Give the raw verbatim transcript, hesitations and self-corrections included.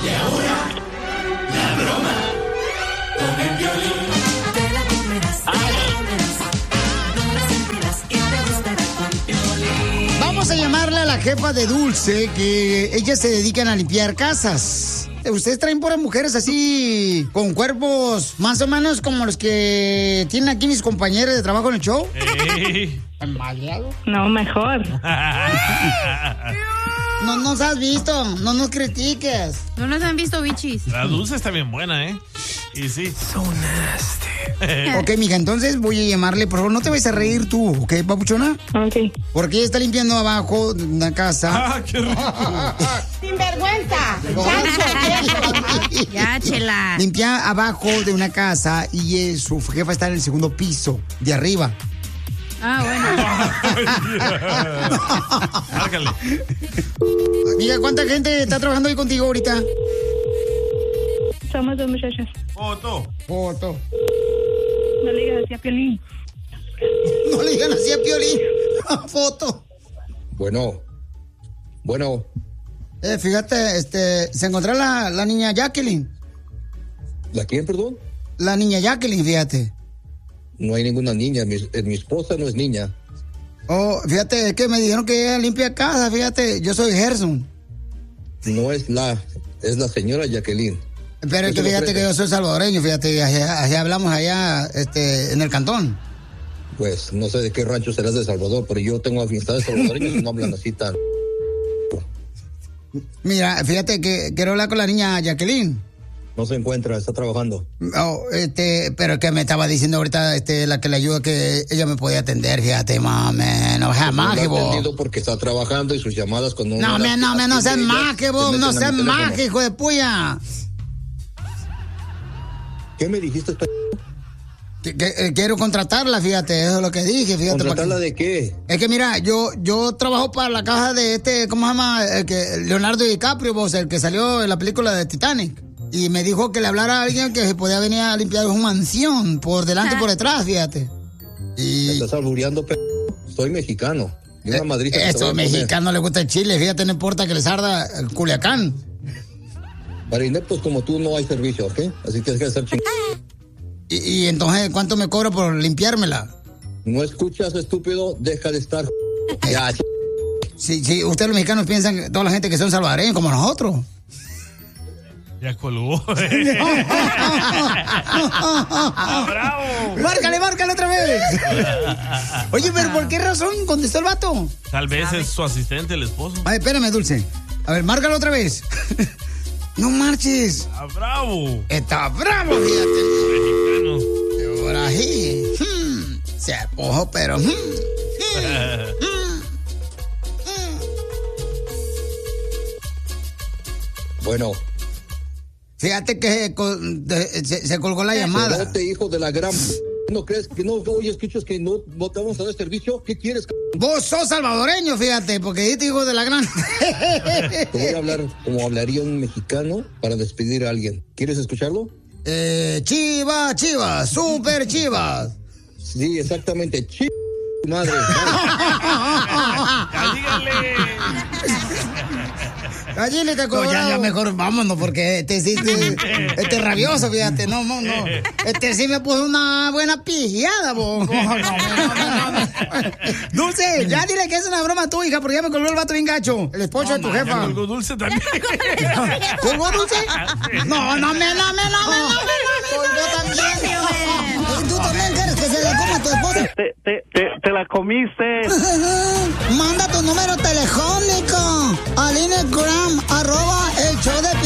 Y ahora, la broma con el Piolín. Te la comerás, te la comerás. No la sentirás y te gustará con Piolín. Vamos a llamarle a la jefa de Dulce, que ellas se dedican a limpiar casas. ¿Ustedes traen puras mujeres así, con cuerpos más o menos como los que tienen aquí mis compañeros de trabajo en el show? Hey. No, mejor. No nos has visto, no nos critiques. No nos han visto, bichis. La Dulce está bien buena, ¿eh? Y sí. So nasty. Ok, mija, entonces voy a llamarle. Por favor, no te vayas a reír tú, ¿ok, papuchona? Ok. Porque ella está limpiando abajo de una casa. ¡Ah, qué rico! ¡Sinvergüenza! Ya, chela. Limpia abajo de una casa y eh, su jefa está en el segundo piso, de arriba. Ah, bueno. Márcale. Amiga, ¿cuánta gente está trabajando ahí contigo ahorita? Somos dos muchachas. Foto. Foto. No le digas así a Piolín. No le digan así a Piolín. Foto. Bueno. Bueno. Eh, fíjate, este, se encontró la, la niña Jacqueline. ¿La quién, perdón? La niña Jacqueline, fíjate. No hay ninguna niña, mi, mi esposa no es niña. Oh, fíjate, es que me dijeron que ella limpia casa, fíjate, yo soy Gerson. No es la, es la señora Jacqueline. Pero es que fíjate que yo soy salvadoreño, fíjate, allá, allá hablamos allá, este, en el cantón. Pues, no sé de qué rancho serás de Salvador, pero yo tengo amistades salvadoreñas y no hablan así tan... Mira, fíjate que quiero hablar con la niña Jacqueline. No se encuentra, está trabajando. Oh, este, pero que me estaba diciendo ahorita, este, la que le ayuda, que ella me podía atender, fíjate, mami, no seas más que vos. entendido porque está trabajando y sus llamadas cuando... No, me, no, me, no seas más que vos, no seas más que hijo de puya. ¿Qué me dijiste? Que, que, eh, quiero contratarla, fíjate, eso es lo que dije, fíjate. ¿Contratarla que, de qué? Es que mira, yo yo trabajo para la caja de este, ¿cómo se llama? El que, Leonardo DiCaprio, vos, el que salió en la película de Titanic. Y me dijo que le hablara a alguien que se podía venir a limpiar su mansión, por delante y por detrás, fíjate. Y... ¿Me estás albureando, p***? Soy mexicano. Y una eh, madriza a estos mexicanos les gusta el chile, fíjate, no importa que les arda el Culiacán. Para ineptos como tú no hay servicio, ¿ok? Así que hay que hacer ching... Y, y entonces, ¿cuánto me cobra por limpiármela? No escuchas, estúpido, deja de estar... Ya, ch... Sí, sí, ustedes los mexicanos piensan, toda la gente que son salvadoreños como nosotros. Ya colgó. ¡Bravo! Márcale, márcale otra vez. Oye, pero ¿por qué razón contestó el vato? Tal vez es su asistente, el esposo. Ay, espérame, Dulce. A ver, márcalo otra vez. No marches. Está bravo. Está bravo, fíjate. Mexicano. Por ahí. Hmm. Se apojó, pero... Hmm. Hmm. Hmm. Bueno. Fíjate que se, se, se colgó la llamada. Cerote, hijo de la gran... ¿No crees que no oye, escuchas que no, no te vamos a dar servicio? ¿Qué quieres? Vos sos salvadoreño, fíjate, porque dijiste hijo de la gran... Te voy a hablar como hablaría un mexicano para despedir a alguien. ¿Quieres escucharlo? Eh, chivas, chivas, super chivas. Sí, exactamente. Ch... madre. Dígale. Allí te cobró. No, ya, ya mejor vámonos, porque este sí, este, este rabioso, fíjate, no, no, no. Este sí me puso una buena pijada, bo. No, no, no, no, no. Dulce, ya dile que es una broma tu hija, porque ya me colgó el vato bien gacho, el esposo de tu jefa. Ya colgó Dulce también. ¿Colgó Dulce? No, no me, no me, no me, no me, colgó también. ¿Tú también quieres que se la coma a tu esposa? Te, te, te, te la comiste. Manda tu número telefónico